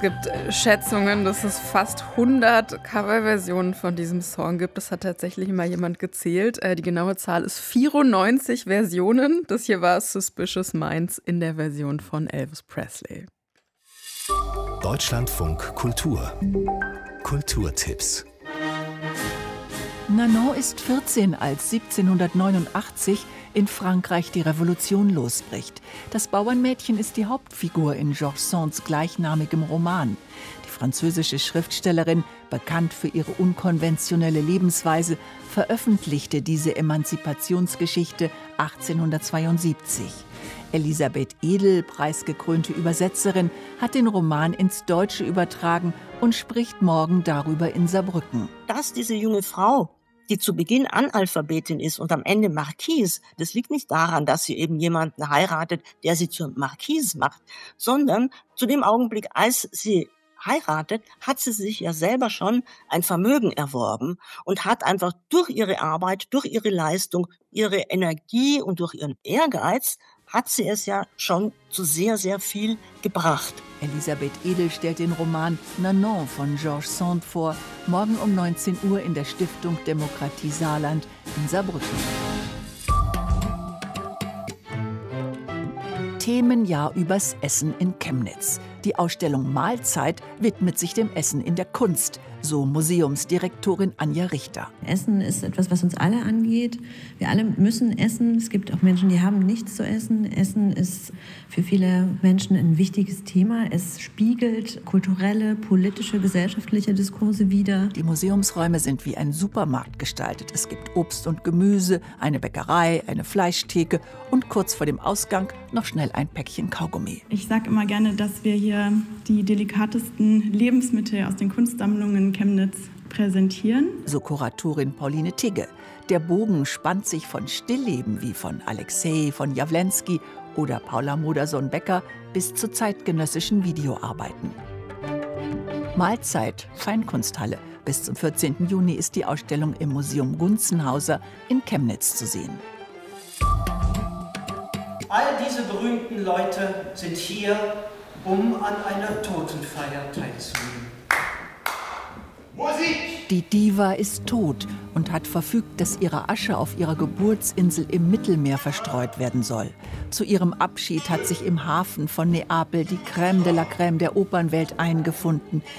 gibt Schätzungen, dass es fast 100 Coverversionen von diesem Song gibt. Das hat tatsächlich mal jemand gezählt. Die genaue Zahl ist 94 Versionen. Das hier war Suspicious Minds in der Version von Elvis Presley. Deutschlandfunk Kultur. Kulturtipps. Nanon ist 14, als 1789 in Frankreich die Revolution losbricht. Das Bauernmädchen ist die Hauptfigur in Georges Sands gleichnamigem Roman. Die französische Schriftstellerin, bekannt für ihre unkonventionelle Lebensweise, veröffentlichte diese Emanzipationsgeschichte 1872. Elisabeth Edel, preisgekrönte Übersetzerin, hat den Roman ins Deutsche übertragen und spricht morgen darüber in Saarbrücken. Dass diese junge Frau, die zu Beginn Analphabetin ist und am Ende Marquise, das liegt nicht daran, dass sie eben jemanden heiratet, der sie zur Marquise macht, sondern zu dem Augenblick, als sie heiratet, hat sie sich ja selber schon ein Vermögen erworben und hat einfach durch ihre Arbeit, durch ihre Leistung, ihre Energie und durch ihren Ehrgeiz hat sie es ja schon zu sehr, sehr viel gebracht. Elisabeth Edel stellt den Roman Nanon von Georges Sand vor, morgen um 19 Uhr in der Stiftung Demokratie Saarland in Saarbrücken. Themenjahr übers Essen in Chemnitz. Die Ausstellung Mahlzeit widmet sich dem Essen in der Kunst, so Museumsdirektorin Anja Richter. Essen ist etwas, was uns alle angeht. Wir alle müssen essen. Es gibt auch Menschen, die haben nichts zu essen. Essen ist für viele Menschen ein wichtiges Thema. Es spiegelt kulturelle, politische, gesellschaftliche Diskurse wider. Die Museumsräume sind wie ein Supermarkt gestaltet. Es gibt Obst und Gemüse, eine Bäckerei, eine Fleischtheke und kurz vor dem Ausgang noch schnell ein Päckchen Kaugummi. Ich sage immer gerne, dass wir hier die delikatesten Lebensmittel aus den Kunstsammlungen in Chemnitz präsentieren. So Kuratorin Pauline Tigge. Der Bogen spannt sich von Stillleben wie von Alexei von Jawlensky oder Paula Modersohn-Becker bis zu zeitgenössischen Videoarbeiten. Mahlzeit, Feinkunsthalle. Bis zum 14. Juni ist die Ausstellung im Museum Gunzenhauser in Chemnitz zu sehen. All diese berühmten Leute sind hier, um an einer Totenfeier teilzunehmen. Musik! Die Diva ist tot und hat verfügt, dass ihre Asche auf ihrer Geburtsinsel im Mittelmeer verstreut werden soll. Zu ihrem Abschied hat sich im Hafen von Neapel die Crème de la Crème der Opernwelt eingefunden.